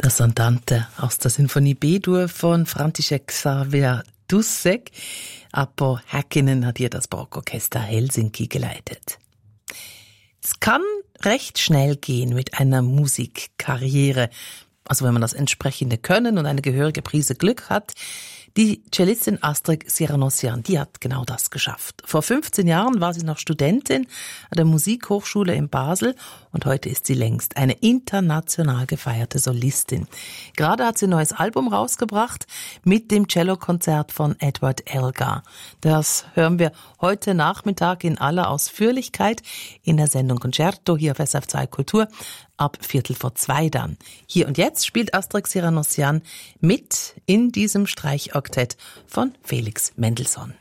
Das Andante aus der Sinfonie B-Dur von František Xaver Dušek. Apo Häkkinen hat hier das Barockorchester Helsinki geleitet. Es kann recht schnell gehen mit einer Musikkarriere. Also wenn man das entsprechende Können und eine gehörige Prise Glück hat. Die Cellistin Astrid Siranussian, die hat genau das geschafft. Vor 15 Jahren war sie noch Studentin an der Musikhochschule in Basel und heute ist sie längst eine international gefeierte Solistin. Gerade hat sie ein neues Album rausgebracht mit dem Cellokonzert von Edward Elgar. Das hören wir heute Nachmittag in aller Ausführlichkeit in der Sendung Concerto hier auf SF2 Kultur. Ab 1:45 dann. Hier und jetzt spielt Astrid Siranussian mit in diesem Streichoktett von Felix Mendelssohn.